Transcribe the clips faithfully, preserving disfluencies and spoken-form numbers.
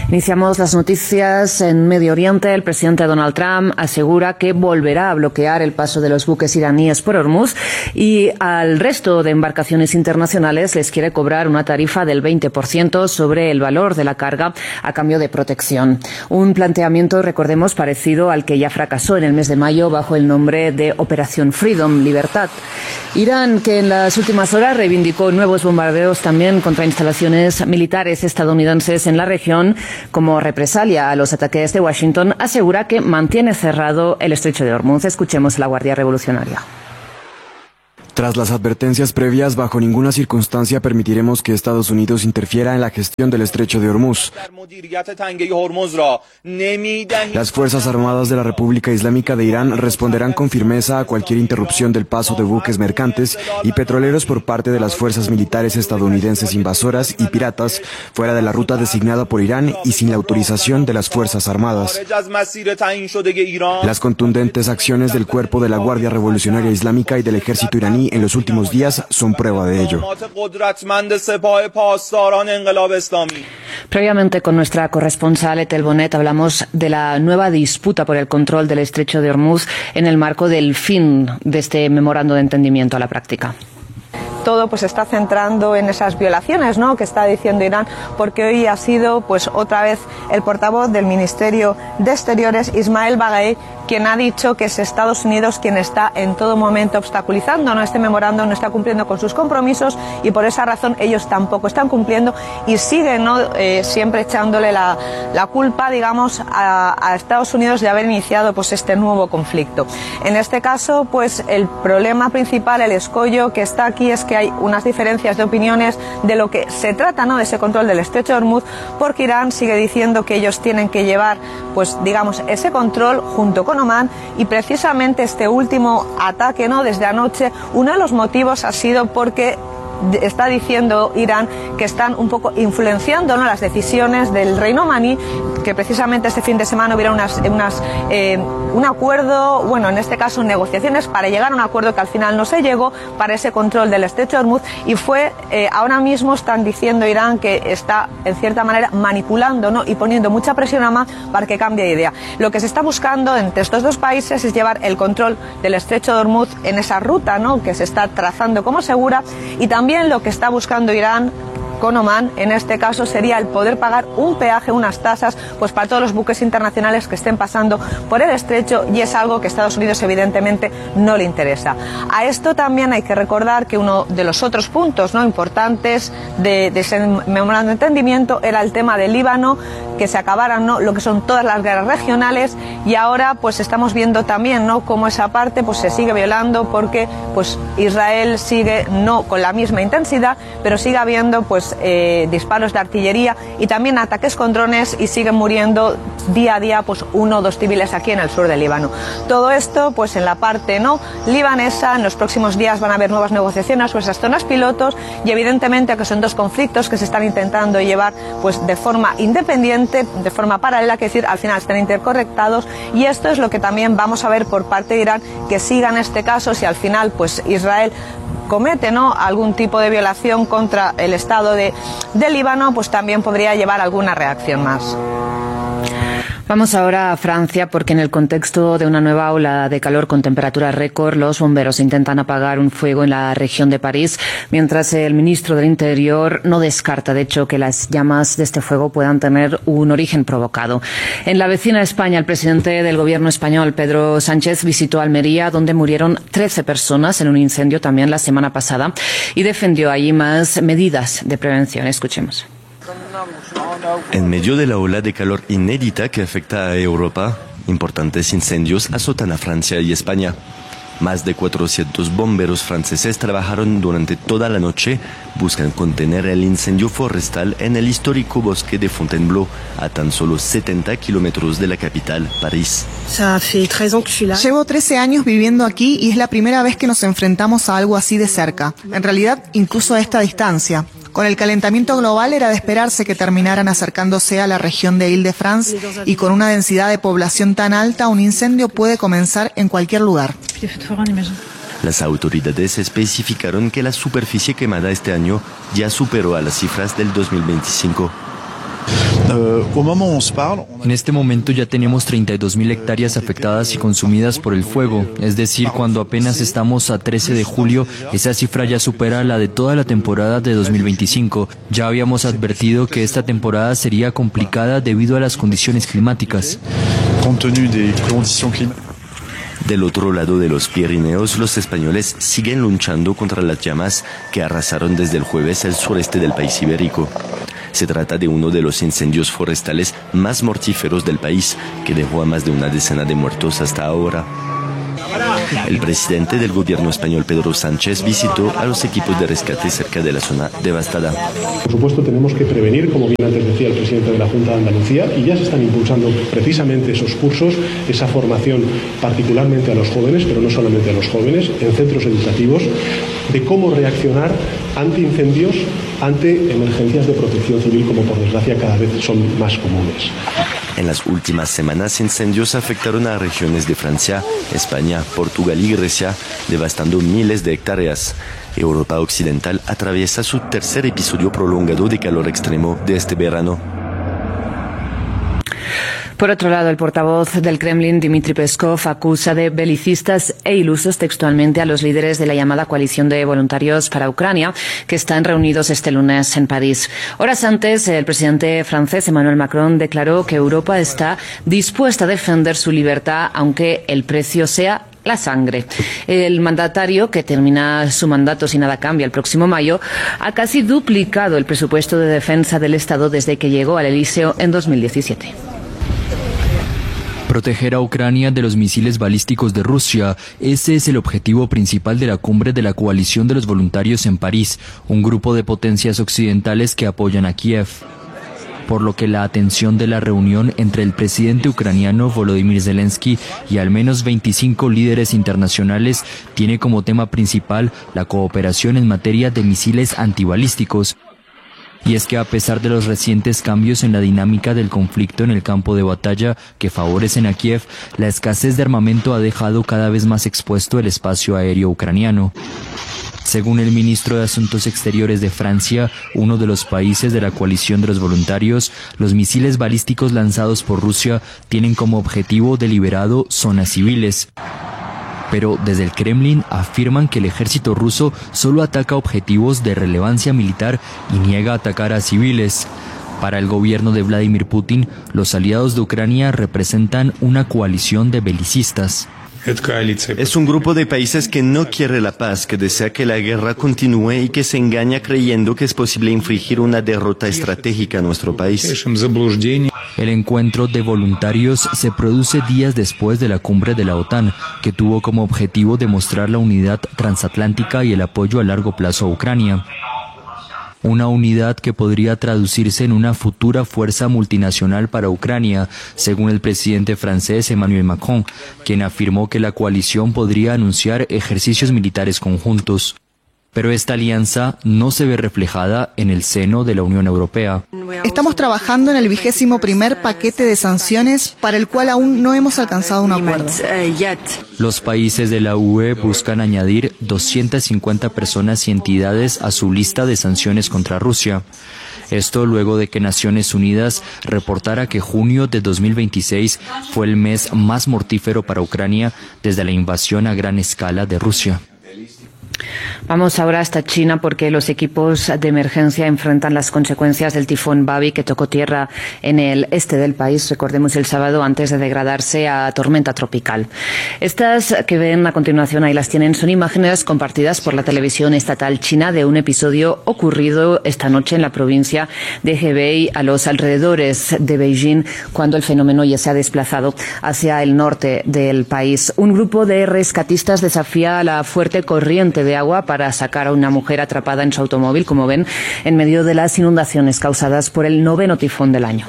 Iniciamos las noticias en Medio Oriente. El presidente Donald Trump asegura que volverá a bloquear el paso de los buques iraníes por Hormuz y al resto de embarcaciones internacionales les quiere cobrar una tarifa del veinte por ciento sobre el valor de la carga a cambio de protección. Un planteamiento, recordemos, parecido al que ya fracasó en el mes de mayo bajo el nombre de Operación Freedom, Libertad. Irán, que en las últimas horas reivindicó nuevos bombardeos también contra instalaciones militares estadounidenses en la región, como represalia a los ataques de Washington, asegura que mantiene cerrado el estrecho de Hormuz. Escuchemos a la Guardia Revolucionaria. Tras las advertencias previas, bajo ninguna circunstancia permitiremos que Estados Unidos interfiera en la gestión del estrecho de Hormuz. Las Fuerzas Armadas de la República Islámica de Irán responderán con firmeza a cualquier interrupción del paso de buques mercantes y petroleros por parte de las fuerzas militares estadounidenses invasoras y piratas fuera de la ruta designada por Irán y sin la autorización de las Fuerzas Armadas. Las contundentes acciones del Cuerpo de la Guardia Revolucionaria Islámica y del Ejército iraní en los últimos días son prueba de ello. Previamente, con nuestra corresponsal Etel Bonet, hablamos de la nueva disputa por el control del estrecho de Hormuz en el marco del fin de este memorando de entendimiento a la práctica. Todo pues está centrando en esas violaciones, ¿no?, que está diciendo Irán, porque hoy ha sido pues otra vez el portavoz del Ministerio de Exteriores, Ismael Baghaei, quien ha dicho que es Estados Unidos quien está en todo momento obstaculizando, ¿no?, este memorando, no está cumpliendo con sus compromisos y por esa razón ellos tampoco están cumpliendo y siguen, ¿no?, eh, siempre echándole la, la culpa, digamos, a, a Estados Unidos de haber iniciado pues este nuevo conflicto. En este caso, pues el problema principal, el escollo que está aquí es que hay unas diferencias de opiniones de lo que se trata, ¿no?, de ese control del estrecho de Hormuz, porque Irán sigue diciendo que ellos tienen que llevar, pues digamos, ese control junto con Omán, y precisamente este último ataque, ¿no?, desde anoche, uno de los motivos ha sido porque está diciendo Irán que están un poco influenciando, ¿no?, las decisiones del reino omaní, que precisamente este fin de semana hubiera unas, unas, eh, un acuerdo, bueno, en este caso negociaciones para llegar a un acuerdo que al final no se llegó para ese control del estrecho de Hormuz, y fue, eh, ahora mismo están diciendo Irán que está en cierta manera manipulando, ¿no?, y poniendo mucha presión a Omán para que cambie de idea. Lo que se está buscando entre estos dos países es llevar el control del estrecho de Hormuz en esa ruta, ¿no?, que se está trazando como segura, y también También lo que está buscando Irán con Omán, en este caso, sería el poder pagar un peaje, unas tasas, pues para todos los buques internacionales que estén pasando por el estrecho, y es algo que a Estados Unidos evidentemente no le interesa. A esto también hay que recordar que uno de los otros puntos, ¿no?, importantes de, de ese memorando de entendimiento era el tema del Líbano, que se acabaran, ¿no?, lo que son todas las guerras regionales, y ahora pues estamos viendo también, ¿no?, cómo esa parte pues se sigue violando, porque pues Israel sigue, no con la misma intensidad, pero sigue habiendo pues Eh, disparos de artillería y también ataques con drones, y siguen muriendo día a día pues uno o dos civiles aquí en el sur del Líbano. Todo esto pues en la parte, ¿no?, libanesa. En los próximos días van a haber nuevas negociaciones sobre esas zonas pilotos, y evidentemente que son dos conflictos que se están intentando llevar pues de forma independiente, de forma paralela, que decir, al final están interconectados, y esto es lo que también vamos a ver por parte de Irán, que siga en este caso. Si al final pues Israel comete, ¿no?, algún tipo de violación contra el Estado de, de Líbano, pues también podría llevar alguna reacción más. Vamos ahora a Francia, porque en el contexto de una nueva ola de calor con temperaturas récord, los bomberos intentan apagar un fuego en la región de París, mientras el ministro del Interior no descarta, de hecho, que las llamas de este fuego puedan tener un origen provocado. En la vecina España, el presidente del gobierno español, Pedro Sánchez, visitó Almería, donde murieron trece personas en un incendio también la semana pasada, y defendió allí más medidas de prevención. Escuchemos. En medio de la ola de calor inédita que afecta a Europa, importantes incendios azotan a Francia y España. Más de cuatrocientos bomberos franceses trabajaron durante toda la noche, buscan contener el incendio forestal en el histórico bosque de Fontainebleau, a tan solo setenta kilómetros de la capital, París. Llevo trece años viviendo aquí y es la primera vez que nos enfrentamos a algo así de cerca. En realidad, incluso a esta distancia. Con el calentamiento global era de esperarse que terminaran acercándose a la región de Île-de-France, y con una densidad de población tan alta, un incendio puede comenzar en cualquier lugar. Las autoridades especificaron que la superficie quemada este año ya superó a las cifras del dos mil veinticinco. En este momento ya tenemos treinta y dos mil hectáreas afectadas y consumidas por el fuego, es decir, cuando apenas estamos a trece de julio, esa cifra ya supera la de toda la temporada de dos mil veinticinco. Ya habíamos advertido que esta temporada sería complicada debido a las condiciones climáticas. Del otro lado de los Pirineos, los españoles siguen luchando contra las llamas que arrasaron desde el jueves el sureste del país ibérico. Se trata de uno de los incendios forestales más mortíferos del país, que dejó a más de una decena de muertos hasta ahora. El presidente del gobierno español, Pedro Sánchez, visitó a los equipos de rescate cerca de la zona devastada. Por supuesto, tenemos que prevenir, como bien antes decía el presidente de la Junta de Andalucía, y ya se están impulsando precisamente esos cursos, esa formación particularmente a los jóvenes, pero no solamente a los jóvenes, en centros educativos, de cómo reaccionar ante incendios, ante emergencias de protección civil, como por desgracia cada vez son más comunes. En las últimas semanas, incendios afectaron a regiones de Francia, España, Portugal y Grecia, devastando miles de hectáreas. Europa Occidental atraviesa su tercer episodio prolongado de calor extremo de este verano. Por otro lado, el portavoz del Kremlin, Dmitry Peskov, acusa de belicistas e ilusos textualmente a los líderes de la llamada coalición de voluntarios para Ucrania, que están reunidos este lunes en París. Horas antes, el presidente francés Emmanuel Macron declaró que Europa está dispuesta a defender su libertad, aunque el precio sea la sangre. El mandatario, que termina su mandato si nada cambia el próximo mayo, ha casi duplicado el presupuesto de defensa del Estado desde que llegó al Elíseo en dos mil diecisiete. Proteger a Ucrania de los misiles balísticos de Rusia. Ese es el objetivo principal de la cumbre de la coalición de los voluntarios en París, un grupo de potencias occidentales que apoyan a Kiev. Por lo que la atención de la reunión entre el presidente ucraniano Volodymyr Zelensky y al menos veinticinco líderes internacionales tiene como tema principal la cooperación en materia de misiles antibalísticos. Y es que a pesar de los recientes cambios en la dinámica del conflicto en el campo de batalla que favorecen a Kiev, la escasez de armamento ha dejado cada vez más expuesto el espacio aéreo ucraniano. Según el ministro de Asuntos Exteriores de Francia, uno de los países de la coalición de los voluntarios, los misiles balísticos lanzados por Rusia tienen como objetivo deliberado zonas civiles. Pero desde el Kremlin afirman que el ejército ruso solo ataca objetivos de relevancia militar y niega atacar a civiles. Para el gobierno de Vladimir Putin, los aliados de Ucrania representan una coalición de belicistas. Es un grupo de países que no quiere la paz, que desea que la guerra continúe y que se engaña creyendo que es posible infligir una derrota estratégica a nuestro país. El encuentro de voluntarios se produce días después de la cumbre de la OTAN, que tuvo como objetivo demostrar la unidad transatlántica y el apoyo a largo plazo a Ucrania. Una unidad que podría traducirse en una futura fuerza multinacional para Ucrania, según el presidente francés Emmanuel Macron, quien afirmó que la coalición podría anunciar ejercicios militares conjuntos. Pero esta alianza no se ve reflejada en el seno de la Unión Europea. Estamos trabajando en el vigésimo primer paquete de sanciones para el cual aún no hemos alcanzado un acuerdo. Los países de la U E buscan añadir doscientas cincuenta personas y entidades a su lista de sanciones contra Rusia. Esto luego de que Naciones Unidas reportara que junio de dos mil veintiséis fue el mes más mortífero para Ucrania desde la invasión a gran escala de Rusia. Vamos ahora hasta China porque los equipos de emergencia enfrentan las consecuencias del tifón Babi que tocó tierra en el este del país, recordemos el sábado, antes de degradarse a tormenta tropical. Estas que ven a continuación, ahí las tienen, son imágenes compartidas por la televisión estatal china de un episodio ocurrido esta noche en la provincia de Hebei, a los alrededores de Beijing, cuando el fenómeno ya se ha desplazado hacia el norte del país. Un grupo de rescatistas desafía la fuerte corriente de agua para sacar a una mujer atrapada en su automóvil, como ven, en medio de las inundaciones causadas por el noveno tifón del año.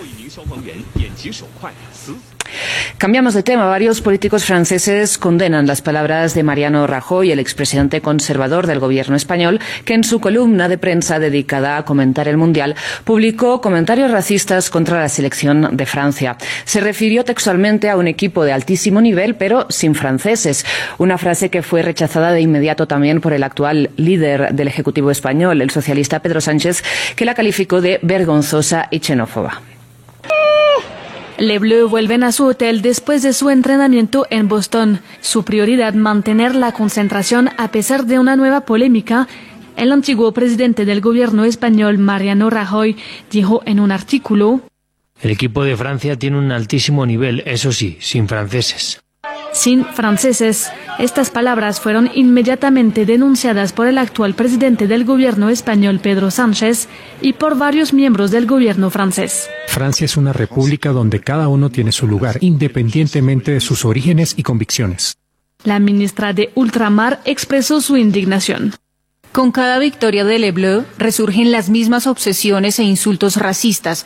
Cambiamos de tema. Varios políticos franceses condenan las palabras de Mariano Rajoy, el expresidente conservador del gobierno español, que en su columna de prensa dedicada a comentar el Mundial publicó comentarios racistas contra la selección de Francia. Se refirió textualmente a un equipo de altísimo nivel, pero sin franceses. Una frase que fue rechazada de inmediato también por el actual líder del Ejecutivo español, el socialista Pedro Sánchez, que la calificó de vergonzosa y xenófoba. Les Bleus vuelven a su hotel después de su entrenamiento en Boston. Su prioridad, mantener la concentración a pesar de una nueva polémica. El antiguo presidente del gobierno español, Mariano Rajoy, dijo en un artículo: el equipo de Francia tiene un altísimo nivel, eso sí, sin franceses. Sin franceses. Estas palabras fueron inmediatamente denunciadas por el actual presidente del gobierno español, Pedro Sánchez, y por varios miembros del gobierno francés. Francia es una república donde cada uno tiene su lugar, independientemente de sus orígenes y convicciones. La ministra de Ultramar expresó su indignación. Con cada victoria de Les Bleus resurgen las mismas obsesiones e insultos racistas.